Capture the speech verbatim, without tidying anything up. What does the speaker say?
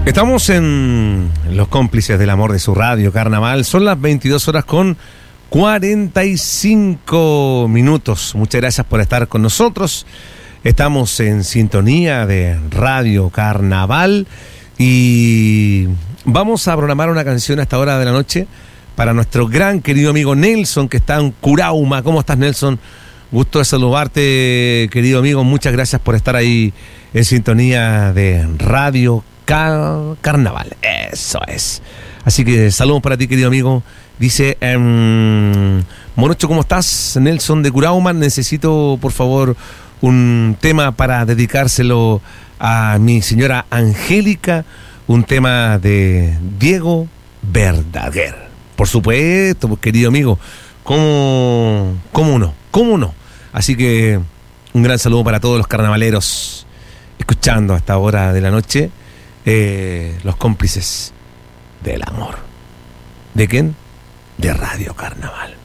Estamos en Los Cómplices del Amor de su Radio Carnaval. Son las veintidós horas con cuarenta y cinco minutos. Muchas gracias por estar con nosotros. Estamos en sintonía de Radio Carnaval y vamos a programar una canción a esta hora de la noche para nuestro gran querido amigo Nelson, que está en Curauma. ¿Cómo estás, Nelson? Gusto de saludarte, querido amigo. Muchas gracias por estar ahí en sintonía de Radio Car- Carnaval. Eso es. Así que saludos para ti, querido amigo. Dice, um, Morocho, ¿cómo estás? Nelson de Curauma. Necesito, por favor, un tema para dedicárselo a mi señora Angélica. Un tema de Diego Verdaguer. Por supuesto, pues, querido amigo. ¿Cómo, cómo no? ¿Cómo no? Así que un gran saludo para todos los carnavaleros escuchando a esta hora de la noche eh, Los Cómplices del Amor. ¿De quién? De Radio Carnaval.